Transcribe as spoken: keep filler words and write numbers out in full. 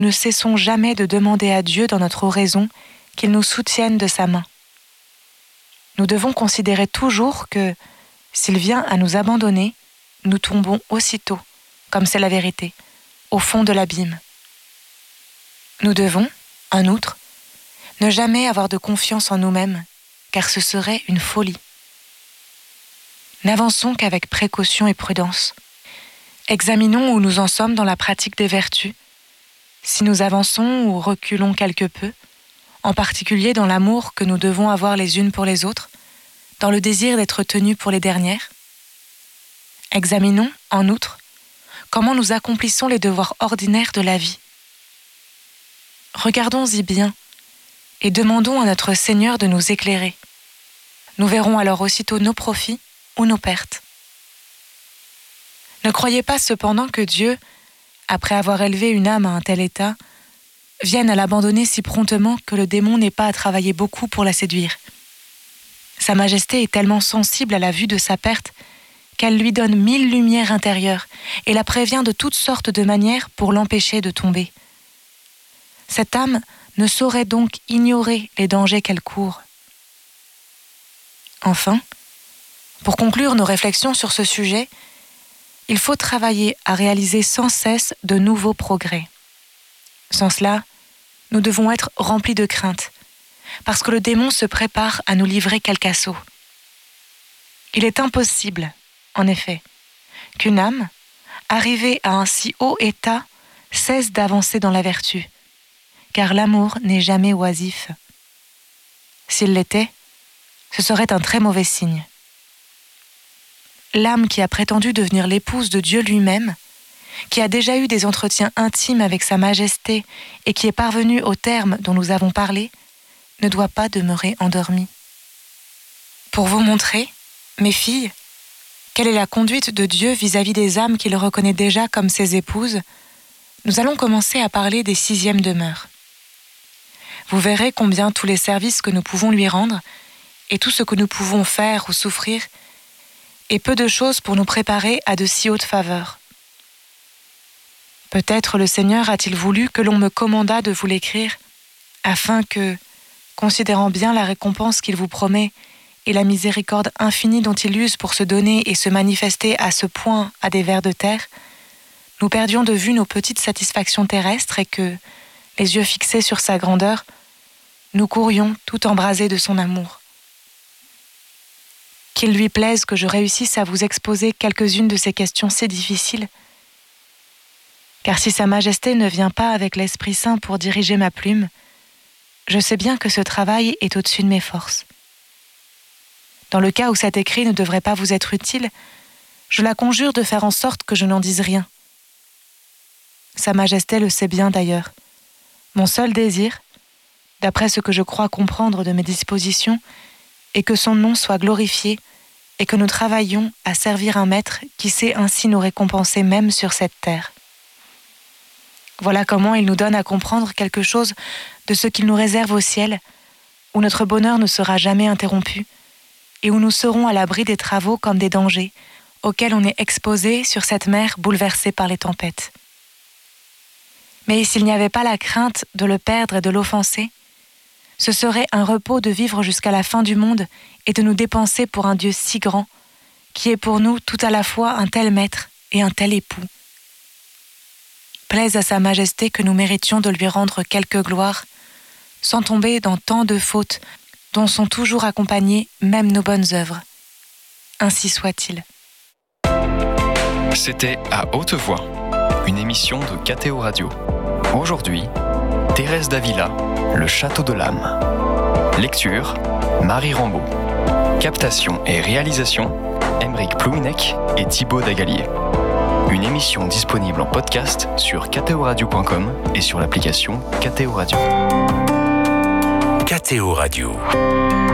ne cessons jamais de demander à Dieu dans notre oraison qu'il nous soutienne de sa main. Nous devons considérer toujours que, s'il vient à nous abandonner, nous tombons aussitôt, comme c'est la vérité, au fond de l'abîme. Nous devons, en outre, ne jamais avoir de confiance en nous-mêmes, car ce serait une folie. N'avançons qu'avec précaution et prudence. Examinons où nous en sommes dans la pratique des vertus, si nous avançons ou reculons quelque peu, en particulier dans l'amour que nous devons avoir les unes pour les autres, dans le désir d'être tenues pour les dernières. Examinons, en outre, comment nous accomplissons les devoirs ordinaires de la vie. Regardons-y bien et demandons à notre Seigneur de nous éclairer. Nous verrons alors aussitôt nos profits ou nos pertes. Ne croyez pas cependant que Dieu, après avoir élevé une âme à un tel état, vienne à l'abandonner si promptement que le démon n'ait pas à travailler beaucoup pour la séduire. Sa Majesté est tellement sensible à la vue de sa perte qu'elle lui donne mille lumières intérieures et la prévient de toutes sortes de manières pour l'empêcher de tomber. Cette âme ne saurait donc ignorer les dangers qu'elle court. Enfin, pour conclure nos réflexions sur ce sujet, il faut travailler à réaliser sans cesse de nouveaux progrès. Sans cela, nous devons être remplis de crainte, parce que le démon se prépare à nous livrer quelque assaut. Il est impossible, en effet, qu'une âme, arrivée à un si haut état, cesse d'avancer dans la vertu, car l'amour n'est jamais oisif. S'il l'était, ce serait un très mauvais signe. L'âme qui a prétendu devenir l'épouse de Dieu lui-même, qui a déjà eu des entretiens intimes avec sa Majesté et qui est parvenue au terme dont nous avons parlé, ne doit pas demeurer endormie. Pour vous montrer, mes filles, quelle est la conduite de Dieu vis-à-vis des âmes qu'il reconnaît déjà comme ses épouses, nous allons commencer à parler des sixièmes demeures. Vous verrez combien tous les services que nous pouvons lui rendre et tout ce que nous pouvons faire ou souffrir est peu de choses pour nous préparer à de si hautes faveurs. Peut-être le Seigneur a-t-il voulu que l'on me commandât de vous l'écrire, afin que, considérant bien la récompense qu'il vous promet et la miséricorde infinie dont il use pour se donner et se manifester à ce point à des vers de terre, nous perdions de vue nos petites satisfactions terrestres et que, les yeux fixés sur sa grandeur, nous courions tout embrasés de son amour. Qu'il lui plaise que je réussisse à vous exposer quelques-unes de ces questions si difficiles, car si Sa Majesté ne vient pas avec l'Esprit Saint pour diriger ma plume, je sais bien que ce travail est au-dessus de mes forces. Dans le cas où cet écrit ne devrait pas vous être utile, je la conjure de faire en sorte que je n'en dise rien. Sa Majesté le sait bien d'ailleurs. Mon seul désir, d'après ce que je crois comprendre de mes dispositions, est que son nom soit glorifié et que nous travaillions à servir un maître qui sait ainsi nous récompenser même sur cette terre. Voilà comment il nous donne à comprendre quelque chose de ce qu'il nous réserve au ciel, où notre bonheur ne sera jamais interrompu, et où nous serons à l'abri des travaux comme des dangers, auxquels on est exposé sur cette mer bouleversée par les tempêtes. Mais s'il n'y avait pas la crainte de le perdre et de l'offenser, ce serait un repos de vivre jusqu'à la fin du monde et de nous dépenser pour un Dieu si grand, qui est pour nous tout à la fois un tel maître et un tel époux. Plaise à Sa Majesté que nous méritions de lui rendre quelque gloire, sans tomber dans tant de fautes dont sont toujours accompagnées même nos bonnes œuvres. Ainsi soit-il. C'était À Haute Voix, une émission de K T O Radio. Aujourd'hui, Thérèse d'Avila, Le Château de l'Âme. Lecture, Marie Rambaud. Captation et réalisation, Aymeric Plouinec et Thibaut Dagalier. Une émission disponible en podcast sur k t o radio point com et sur l'application K T O Radio. K T O Radio.